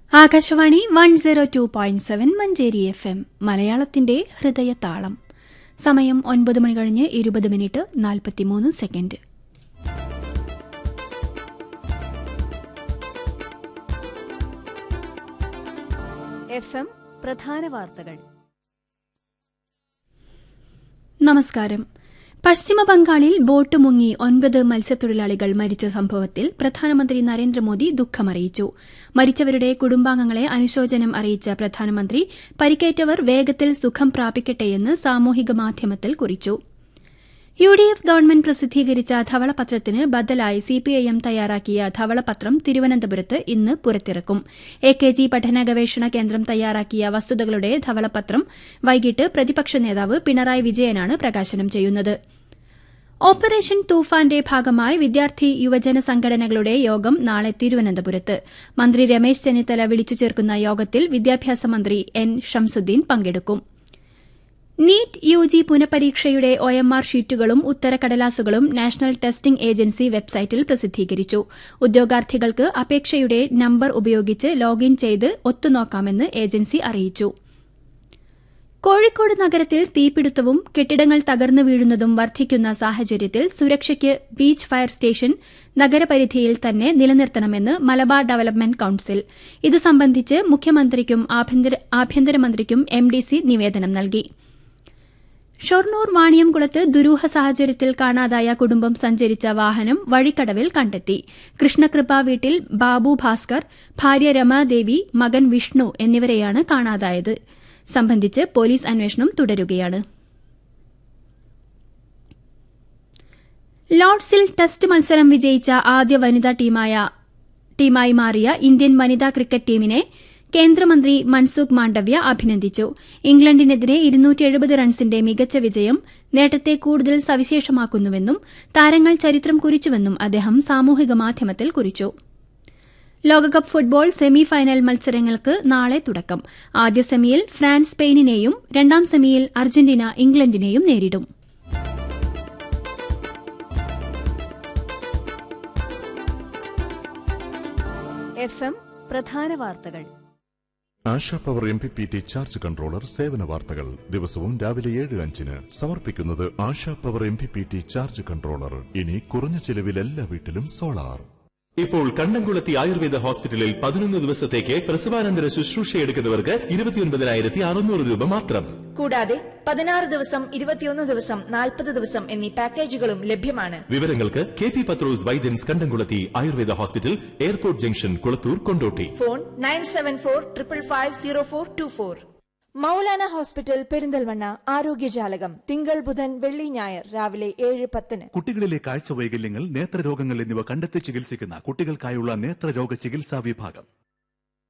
Akashvani 102.7 Manjeri FM മലയാളത്തിന്റെ ഹൃദയതാളം. സമയം 9 മണി കഴിഞ്ഞ് 20 മിനിറ്റ് 43 സെക്കൻഡ്. FM പ്രധാന വാർത്തകൾ. നമസ്കാരം. പശ്ചിമബംഗാളിൽ ബോട്ട് മുങ്ങി 9 മത്സ്യത്തൊഴിലാളികൾ മരിച്ച സംഭവത്തിൽ പ്രധാനമന്ത്രി നരേന്ദ്രമോദി ദുഃഖമറിയിച്ചു. മരിച്ചവരുടെ കുടുംബാംഗങ്ങളെ അനുശോചനം അറിയിച്ച പ്രധാനമന്ത്രി പരിക്കേറ്റവർ വേഗത്തിൽ സുഖം പ്രാപിക്കട്ടെയെന്ന് സാമൂഹിക മാധ്യമത്തിൽ കുറിച്ചു. UDF ഗവൺമെന്റ് പ്രസിദ്ധീകരിച്ച ധവളപത്രത്തിന് ബദലായി CPIM തയ്യാറാക്കിയ ധവളപത്രം തിരുവനന്തപുരത്ത് ഇന്ന് പുറത്തിറക്കും. AKG പഠന ഗവേഷണ കേന്ദ്രം തയ്യാറാക്കിയ വസ്തുതകളുടെ ധവളപത്രം വൈകിട്ട് പ്രതിപക്ഷ നേതാവ് പിണറായി വിജയനാണ് പ്രകാശനം ചെയ്യുന്നത്. ഓപ്പറേഷൻ തൂഫാന്റെ ഭാഗമായി വിദ്യാർത്ഥി യുവജന സംഘടനകളുടെ യോഗം നാളെ തിരുവനന്തപുരത്ത്. മന്ത്രി രമേശ് ചെന്നിത്തല വിളിച്ചു ചേർക്കുന്ന യോഗത്തിൽ വിദ്യാഭ്യാസ മന്ത്രി N. ഷംസുദ്ദീൻ പങ്കെടുക്കും. NEET UG പുനഃപരീക്ഷയുടെ OMR ഷീറ്റുകളും ഉത്തരക്കടലാസുകളും national testing agency വെബ്സൈറ്റിൽ പ്രസിദ്ധീകരിച്ചു. ഉദ്യോഗാർത്ഥികൾക്ക് അപേക്ഷയുടെ നമ്പർ ഉപയോഗിച്ച് ലോഗിൻ ചെയ്ത് ഒത്തുനോക്കാമെന്ന് ഏജൻസി അറിയിച്ചു. കോഴിക്കോട് നഗരത്തിൽ തീപിടുത്തവും കെട്ടിടങ്ങൾ തകർന്നു വീഴുന്നതും വർദ്ധിക്കുന്ന സാഹചര്യത്തിൽ സുരക്ഷയ്ക്ക് ബീച്ച് ഫയർ സ്റ്റേഷൻ നഗരപരിധിയിൽ തന്നെ നിലനിർത്തണമെന്ന് മലബാർ ഡെവലപ്മെന്റ് കൌൺസിൽ. ഇതു സംബന്ധിച്ച് മുഖ്യമന്ത്രിക്കും ആഭ്യന്തരമന്ത്രിക്കും MDC നിവേദനം നൽകി. ഷൊർണൂർ വാണിയംകുളത്ത് ദുരൂഹ സാഹചര്യത്തിൽ കാണാതായ കുടുംബം സഞ്ചരിച്ച വാഹനം വഴിക്കടവിൽ കണ്ടെത്തി. കൃഷ്ണകൃപ വീട്ടിൽ ബാബു ഭാസ്കർ, ഭാര്യ രമാദേവി, മകൻ വിഷ്ണു എന്നിവരെയാണ് കാണാതായത്. സംബന്ധിച്ച് പോലീസ് അന്വേഷണം തുടരുകയാണ്. ലോർഡ്സിൽ ടെസ്റ്റ് മത്സരം വിജയിച്ച ആദ്യ വനിതാ ടീമായി മാറിയ ഇന്ത്യൻ വനിതാ ക്രിക്കറ്റ് ടീമിനെ കേന്ദ്രമന്ത്രി മൻസുഖ് മാണ്ഡവ്യ അഭിനന്ദിച്ചു. ഇംഗ്ലണ്ടിനെതിരെ 270 റൺസിന്റെ മികച്ച വിജയം നേട്ടത്തെ കൂടുതൽ സവിശേഷമാക്കുന്നുവെന്നും താരങ്ങൾ ചരിത്രം കുറിച്ചുവെന്നും അദ്ദേഹം സാമൂഹിക മാധ്യമത്തിൽ കുറിച്ചു. ലോകകപ്പ് ഫുട്ബോൾ സെമി ഫൈനൽ മത്സരങ്ങൾക്ക് നാളെ തുടക്കം. ആദ്യ സെമിയിൽ ഫ്രാൻസ് സ്പെയിനിനെയും രണ്ടാം സെമിയിൽ അർജന്റീന ഇംഗ്ലണ്ടിനെയും നേരിടും. FM പ്രധാന വാർത്തകൾ. ASHA power MPPT charge controller സേവന വാർത്തകൾ ദിവസവും രാവിലെ 7:05 സമർപ്പിക്കുന്നത് ASHA power MPPT charge controller. ഇനി കുറഞ്ഞ ചെലവിൽ എല്ലാ വീട്ടിലും സോളാർ. ഇപ്പോൾ കണ്ണംകുളത്തി ആയുർവേദ ഹോസ്പിറ്റലിൽ 11 ദിവസത്തേക്ക് പ്രസവാനന്തര ശുശ്രൂഷയെടുക്കുന്നവർക്ക് 29,600 രൂപ മാത്രം. കൂടാതെ 16 ദിവസം, 21 ദിവസം, 40 ദിവസം എന്നീ പാക്കേജുകളും ലഭ്യമാണ്. വിവരങ്ങൾക്ക് KP പത്രോസ് വൈദ്യൻസ് കണ്ടംകുളത്തി Ayurveda hospital, airport junction, Kulathur, Kondotty. Phone 9745550424. Maulana hospital Perinthalmanna ആരോഗ്യജാലകം തിങ്കൾ, ബുധൻ, വെള്ളി, ഞായർ രാവിലെ 7:10. കുട്ടികളിലെ കാഴ്ച വൈകല്യങ്ങൾ, നേത്രരോഗങ്ങൾ എന്നിവ കണ്ടെത്തി ചികിത്സിക്കുന്ന കുട്ടികൾക്കായുള്ള നേത്രരോഗ ചികിത്സാ വിഭാഗം.